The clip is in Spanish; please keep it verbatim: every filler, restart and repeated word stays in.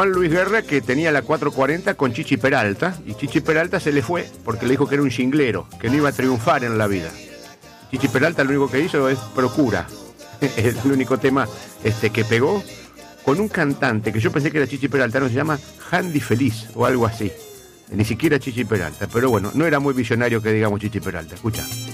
Juan Luis Guerra, que tenía la cuatrocientos cuarenta con Chichi Peralta, y Chichi Peralta se le fue porque le dijo que era un jinglero, que no iba a triunfar en la vida. Chichi Peralta lo único que hizo es Procura, es el único tema este, que pegó con un cantante que yo pensé que era Chichi Peralta, no, se llama Handy Feliz o algo así, ni siquiera Chichi Peralta, pero bueno, no era muy visionario que digamos Chichi Peralta. Escucha.